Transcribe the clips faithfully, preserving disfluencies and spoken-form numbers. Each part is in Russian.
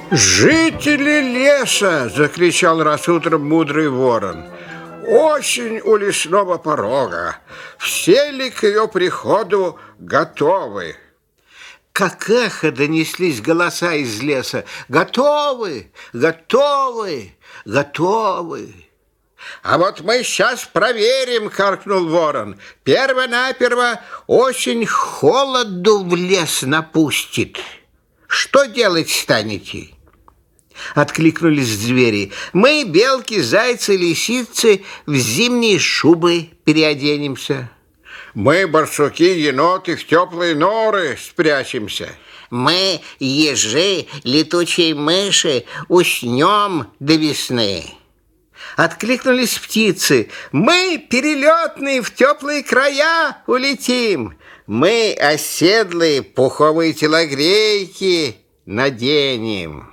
«Жители леса!» — закричал раз утром мудрый ворон. «Осень у лесного порога. Все ли к ее приходу готовы?» Как эхо донеслись голоса из леса. «Готовы! Готовы! Готовы!» «А вот мы сейчас проверим!» — каркнул ворон. «Перво-наперво осень холоду в лес напустит. Что делать станете?» Откликнулись звери. «Мы, белки, зайцы, лисицы, в зимние шубы переоденемся». «Мы, барсуки, еноты, в теплые норы спрячемся». «Мы, ежи, летучие мыши, уснем до весны». Откликнулись птицы. «Мы, перелетные, в теплые края улетим. Мы, оседлые, пуховые телогрейки наденем».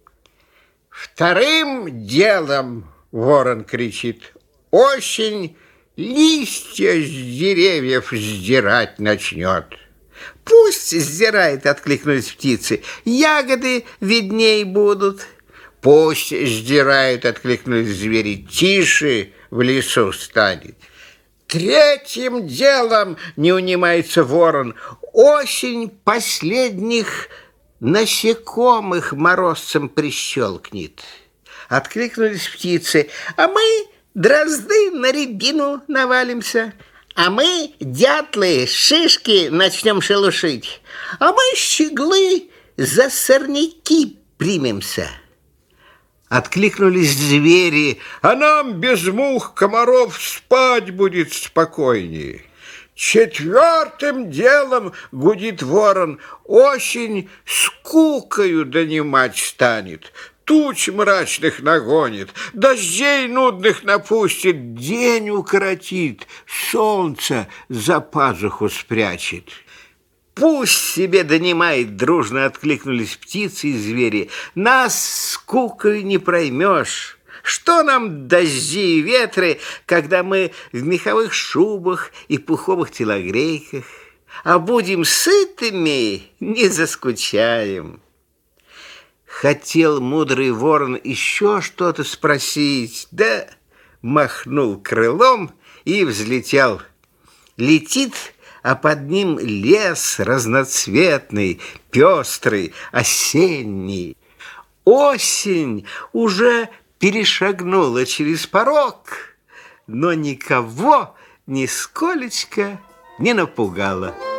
«Вторым делом, — ворон кричит, — осень листья с деревьев сдирать начнет». «Пусть сдирает, — откликнулись птицы, — ягоды видней будут». «Пусть сдирает, — откликнулись звери, — тише в лесу станет». «Третьим делом, — не унимается ворон, — осень последних насекомых морозцем прищелкнет». Откликнулись птицы. «А мы, дрозды, на рябину навалимся. А мы, дятлы, шишки начнем шелушить. А мы, щеглы, за сорняки примемся». Откликнулись звери. «А нам без мух, комаров спать будет спокойнее». «Четвертым делом, — гудит ворон, — осень скукою донимать станет, туч мрачных нагонит, дождей нудных напустит, день укоротит, солнце за пазуху спрячет». «Пусть себе донимает!» — дружно откликнулись птицы и звери. «Нас скукой не проймешь. Что нам дожди и ветры, когда мы в меховых шубах и пуховых телогрейках? А будем сытыми, не заскучаем». Хотел мудрый ворон еще что-то спросить, да махнул крылом и взлетел. Летит, а под ним лес разноцветный, пестрый, осенний. Осень уже перешагнула через порог, но никого нисколечко не напугала.